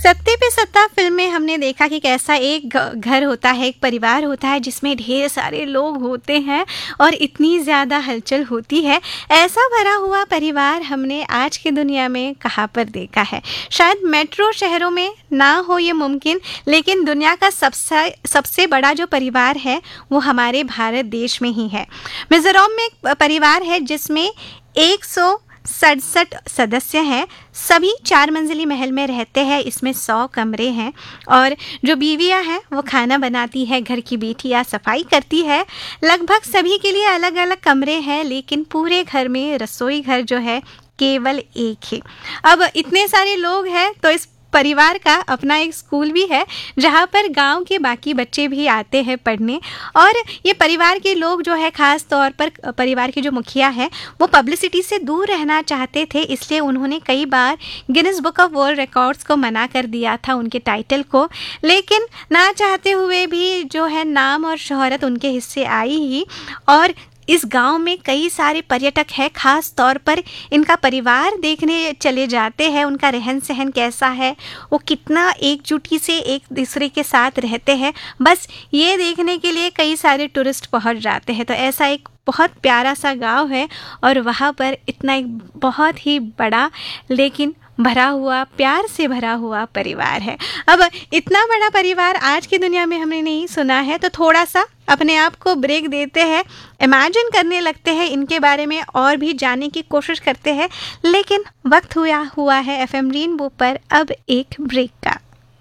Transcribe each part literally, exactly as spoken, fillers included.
सत्ते पे सत्ता फिल्म में हमने देखा कि कैसा एक घर होता है, एक परिवार होता है जिसमें ढेर सारे लोग होते हैं और इतनी ज़्यादा हलचल होती है। ऐसा भरा हुआ परिवार हमने आज की दुनिया में कहाँ पर देखा है। शायद मेट्रो शहरों में ना हो ये मुमकिन, लेकिन दुनिया का सबसे सबसे बड़ा जो परिवार है वो हमारे भारत देश में ही है। मिज़ोरम में एक परिवार है जिसमें एक सौ सड़सठ सदस्य हैं। सभी चार मंजिली महल में रहते हैं। इसमें सौ कमरे हैं और जो बीवियां हैं वो खाना बनाती है, घर की बेटियां सफाई करती है। लगभग सभी के लिए अलग अलग कमरे हैं, लेकिन पूरे घर में रसोई घर जो है केवल एक ही। अब इतने सारे लोग हैं तो इस परिवार का अपना एक स्कूल भी है जहाँ पर गांव के बाकी बच्चे भी आते हैं पढ़ने। और ये परिवार के लोग जो है, ख़ास तौर पर परिवार के जो मुखिया है वो पब्लिसिटी से दूर रहना चाहते थे, इसलिए उन्होंने कई बार Guinness book of world records को मना कर दिया था उनके टाइटल को। लेकिन ना चाहते हुए भी जो है नाम और शोहरत उनके हिस्से आई ही। और इस गांव में कई सारे पर्यटक हैं, ख़ास तौर पर इनका परिवार देखने चले जाते हैं। उनका रहन सहन कैसा है, वो कितना एकजुटी से एक दूसरे के साथ रहते हैं, बस ये देखने के लिए कई सारे टूरिस्ट पहुंच जाते हैं। तो ऐसा एक बहुत प्यारा सा गांव है और वहाँ पर इतना एक बहुत ही बड़ा लेकिन भरा हुआ, प्यार से भरा हुआ परिवार है। अब इतना बड़ा परिवार आज की दुनिया में हमने नहीं सुना है, तो थोड़ा सा अपने आप को ब्रेक देते हैं, इमेजिन करने लगते हैं इनके बारे में और भी जानने की कोशिश करते हैं। लेकिन वक्त हुआ हुआ है एफएम रेनबो पर अब एक ब्रेक का।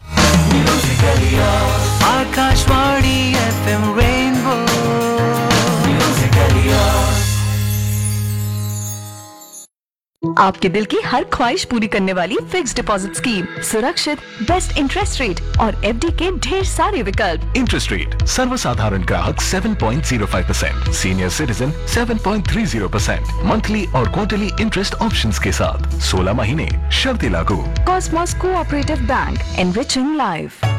Akashvani FM rainbow. आपके दिल की हर ख्वाहिश पूरी करने वाली फिक्स डिपॉजिट स्कीम, सुरक्षित, बेस्ट इंटरेस्ट रेट और एफडी के ढेर सारे विकल्प। इंटरेस्ट रेट सर्वसाधारण ग्राहक सात पॉइंट शून्य पाँच परसेंट, सीनियर सिटीजन सात पॉइंट तीस परसेंट, मंथली और क्वार्टरली इंटरेस्ट ऑप्शंस के साथ सोलह महीने, शर्तें लागू। Cosmos cooperative bank, enriching life.